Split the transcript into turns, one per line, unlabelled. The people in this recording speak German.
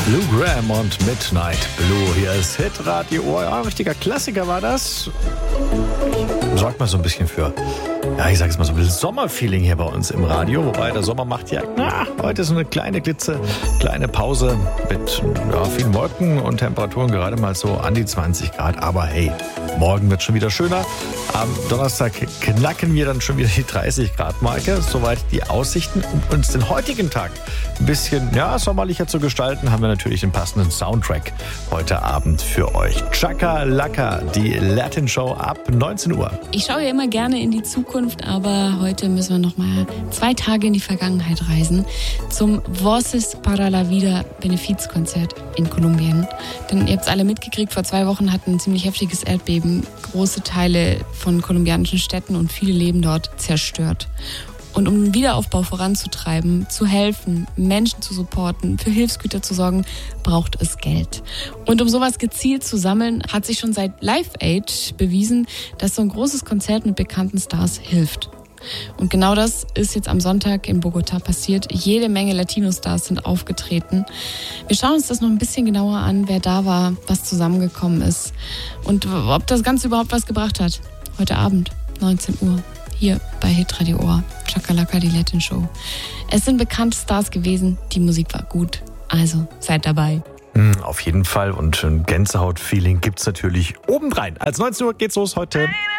Lou Gramm und Midnight Blue. Hier ist Hitradio. Oh, ja, ein richtiger Klassiker war das. Sorgt mal so ein bisschen für, ja, ich sag's mal so ein bisschen Sommerfeeling hier bei uns im Radio. Wobei der Sommer macht ja, heute so eine kleine kleine Pause mit vielen Wolken und Temperaturen gerade mal so an die 20 Grad. Aber hey, morgen wird schon wieder schöner. Am Donnerstag knacken wir dann schon wieder die 30 Grad Marke. Soweit die Aussichten. Um uns den heutigen Tag ein bisschen sommerlicher zu gestalten, haben wir natürlich den passenden Soundtrack heute Abend für euch. Chaka Laka, die Latin Show ab 19 Uhr.
Ich schaue ja immer gerne in die Zukunft, aber heute müssen wir noch mal 2 Tage in die Vergangenheit reisen zum Voces para la Vida Benefizkonzert in Kolumbien. Denn ihr habt es alle mitgekriegt, vor 2 Wochen hat ein ziemlich heftiges Erdbeben große Teile von kolumbianischen Städten und viele Leben dort zerstört. Und um den Wiederaufbau voranzutreiben, zu helfen, Menschen zu supporten, für Hilfsgüter zu sorgen, braucht es Geld. Und um sowas gezielt zu sammeln, hat sich schon seit Live Aid bewiesen, dass so ein großes Konzert mit bekannten Stars hilft. Und genau das ist jetzt am Sonntag in Bogotá passiert. Jede Menge Latino-Stars sind aufgetreten. Wir schauen uns das noch ein bisschen genauer an, wer da war, was zusammengekommen ist und ob das Ganze überhaupt was gebracht hat. Heute Abend, 19 Uhr. Hier bei Hitradio Ohr, Chaka Laka, die Latin Show. Es sind bekannte Stars gewesen, die Musik war gut, also seid dabei.
Auf jeden Fall, und ein Gänsehaut-Feeling gibt's natürlich obendrein. Als 19 Uhr geht's los heute.